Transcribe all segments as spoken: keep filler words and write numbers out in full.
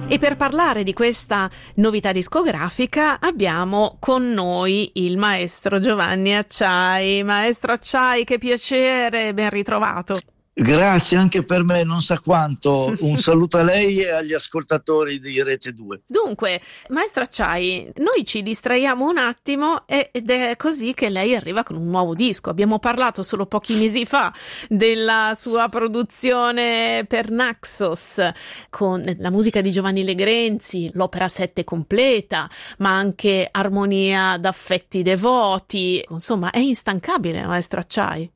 E per parlare di questa novità discografica abbiamo con noi il maestro Giovanni Acciai. Maestro Acciai, che piacere, ben ritrovato. Grazie anche per me, non sa quanto. Un saluto a lei e agli ascoltatori di Rete due. Dunque, maestro Acciai, noi ci distraiamo un attimo ed è così che lei arriva con un nuovo disco. Abbiamo parlato solo pochi mesi fa della sua produzione per Naxos con la musica di Giovanni Legrenzi, l'opera sette completa, ma anche Armonia d'affetti devoti. Insomma, è instancabile, maestro Acciai.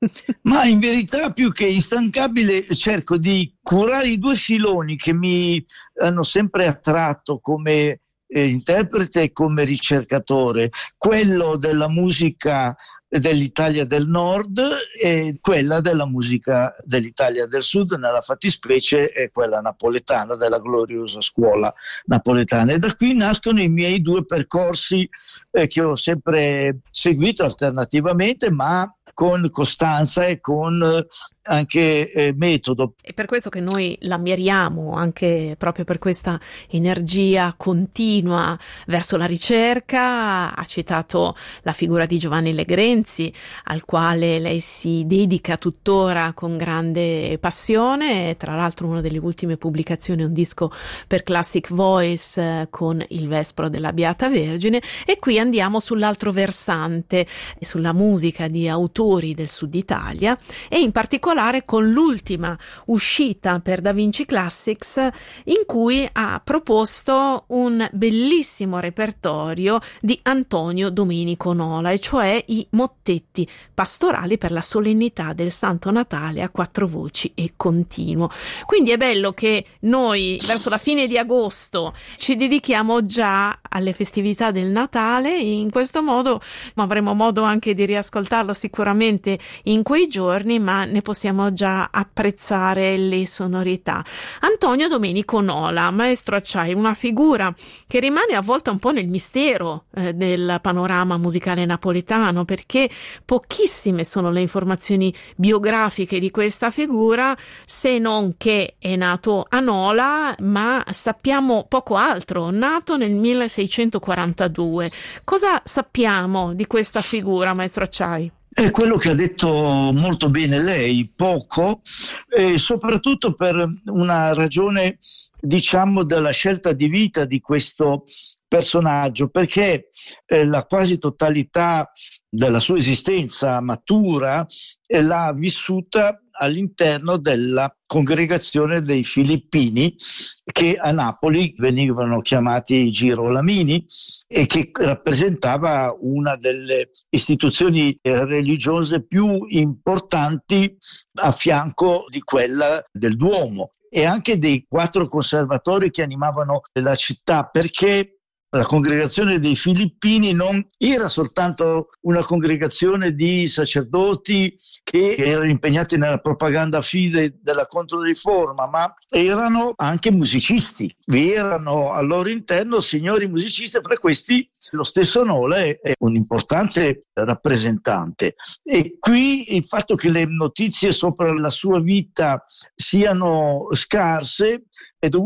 Ma in verità, più che instancabile, cerco di curare i due filoni che mi hanno sempre attratto come eh, interprete e come ricercatore, quello della musica dell'Italia del Nord e quella della musica dell'Italia del Sud, nella fattispecie è quella napoletana, della gloriosa scuola napoletana. E da qui nascono i miei due percorsi eh, che ho sempre seguito alternativamente, ma con costanza e con eh, anche eh, metodo. È per questo che noi l'ammiriamo, anche proprio per questa energia continua verso la ricerca. Ha citato la figura di Giovanni Legrenzi, al quale lei si dedica tuttora con grande passione. Tra l'altro una delle ultime pubblicazioni è un disco per Classic Voice eh, con il Vespro della Beata Vergine. E qui andiamo sull'altro versante, sulla musica di autori del Sud Italia, e in particolare con l'ultima uscita per Da Vinci Classics, in cui ha proposto un bellissimo repertorio di Antonio Domenico Nola, e cioè i mottetti pastorali per la solennità del Santo Natale a quattro voci e continuo. Quindi è bello che noi verso la fine di agosto ci dedichiamo già alle festività del Natale, e in questo modo avremo modo anche di riascoltarlo sicuramente in quei giorni, ma ne possiamo già apprezzare le sonorità. Antonio Domenico Nola, maestro Acciai, una figura che rimane avvolta un po' nel mistero eh, del panorama musicale napoletano, perché pochissime sono le informazioni biografiche di questa figura, se non che è nato a Nola, ma sappiamo poco altro. Nato nel milleseicentoquarantadue. Cosa sappiamo di questa figura, maestro Acciai? È quello che ha detto molto bene lei, poco, e soprattutto per una ragione, diciamo, della scelta di vita di questo personaggio, perché eh, la quasi totalità della sua esistenza matura eh, l'ha vissuta all'interno della congregazione dei Filippini, che a Napoli venivano chiamati Girolamini e che rappresentava una delle istituzioni religiose più importanti a fianco di quella del Duomo, e anche dei quattro conservatori che animavano la città, perché la congregazione dei Filippini non era soltanto una congregazione di sacerdoti che erano impegnati nella propaganda fide della Controriforma, ma erano anche musicisti. Vi erano al loro interno signori musicisti, fra questi lo stesso Nola è un importante rappresentante. E qui il fatto che le notizie sopra la sua vita siano scarse è dovuto